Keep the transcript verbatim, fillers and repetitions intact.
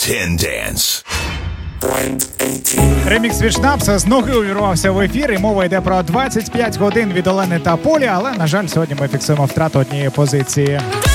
Ten Dance. Ремікс від Шнапса з ноги увірвався в ефір, і мова йде про двадцять п'ять годин від Олени та Полі, але, на жаль, сьогодні ми фіксуємо втрату однієї позиції.